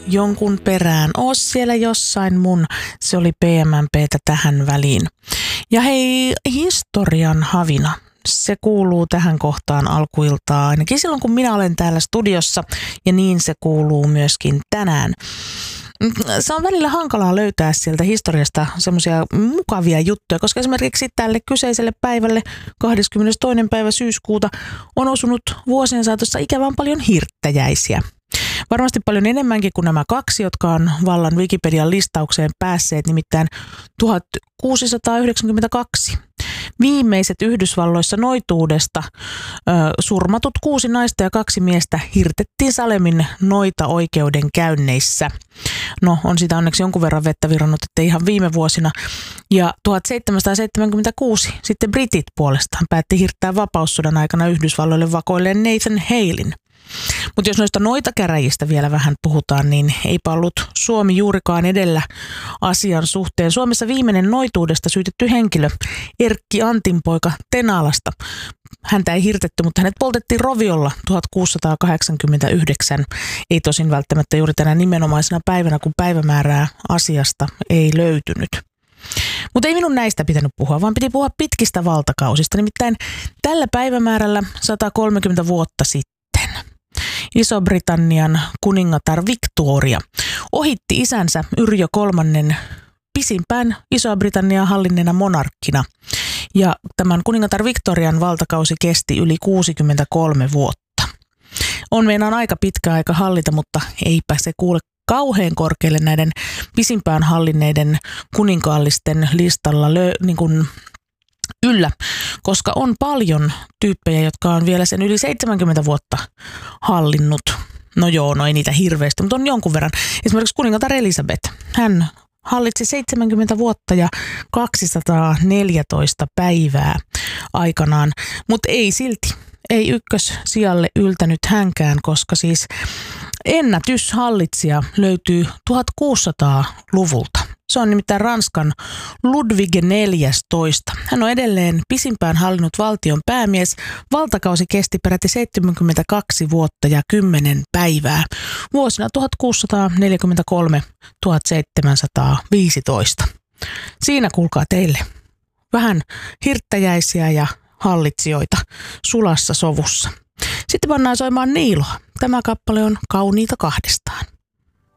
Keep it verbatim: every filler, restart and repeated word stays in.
jonkun perään. Oos siellä jossain mun. Se oli P M M P:tä tähän väliin. Ja hei, historian havina. Se kuuluu tähän kohtaan alkuiltaa, ainakin silloin kun minä olen täällä studiossa, ja niin se kuuluu myöskin tänään. Se on välillä hankalaa löytää sieltä historiasta semmoisia mukavia juttuja, koska esimerkiksi tälle kyseiselle päivälle kahdeskymmenestoinen päivä syyskuuta on osunut vuosien saatossa ikävän paljon hirttäjäisiä. Varmasti paljon enemmänkin kuin nämä kaksi, jotka on vallan Wikipedian listaukseen päässeet, nimittäin tuhatkuusisataayhdeksänkymmentäkaksi. Viimeiset Yhdysvalloissa noituudesta ö, surmatut kuusi naista ja kaksi miestä hirtettiin Salemin noita-oikeudenkäynneissä. No, on sitä onneksi jonkun verran vettä virrannut, että ihan viime vuosina. Ja tuhatseitsemänsataaseitsemänkymmentäkuusi sitten britit puolestaan päätti hirttää vapaussodan aikana Yhdysvalloille vakoilleen Nathan Halein. Mutta jos noista noitakäräjistä vielä vähän puhutaan, niin eipä ollut Suomi juurikaan edellä asian suhteen. Suomessa viimeinen noituudesta syytetty henkilö, Erkki Antinpoika Tenalasta. Häntä ei hirtetty, mutta hänet poltettiin roviolla tuhatkuusisataakahdeksankymmentäyhdeksän. Ei tosin välttämättä juuri tänä nimenomaisena päivänä, kun päivämäärää asiasta ei löytynyt. Mutta ei minun näistä pitänyt puhua, vaan piti puhua pitkistä valtakausista. Nimittäin tällä päivämäärällä sata kolmekymmentä vuotta sitten Iso-Britannian kuningatar Victoria ohitti isänsä Yrjö kolmannen pisimpään Iso-Britanniaa hallinneena monarkkina. Ja tämän kuningatar Victorian valtakausi kesti yli kuusikymmentäkolme vuotta. On meinaan aika pitkä aika hallita, mutta eipä se kuule kauhean korkealle näiden pisimpään hallinneiden kuninkaallisten listalla lö, niin kuin yllä, koska on paljon tyyppejä, jotka on vielä sen yli seitsemänkymmentä vuotta hallinnut. No joo, no ei niitä hirveästi, mutta on jonkun verran. Esimerkiksi kuningatar Elisabeth, hän hallitsi seitsemänkymmentä vuotta ja kaksisataaneljätoista päivää aikanaan, mutta ei silti, ei ykkössijalle yltänyt hänkään, koska siis ennätyshallitsija löytyy tuhatkuusisataaluvulta. Se on nimittäin Ranskan Ludwig neljästoista. Hän on edelleen pisimpään hallinnut valtion päämies. Valtakausi kesti peräti seitsemänkymmentäkaksi vuotta ja kymmenen päivää vuosina tuhatkuusisataaneljäkymmentäkolme - tuhatseitsemänsataaviisitoista. Siinä kuulkaa teille vähän hirttäjäisiä ja hallitsijoita sulassa sovussa. Sitten pannaan soimaan Niiloa. Tämä kappale on Kauniita kahdestaan.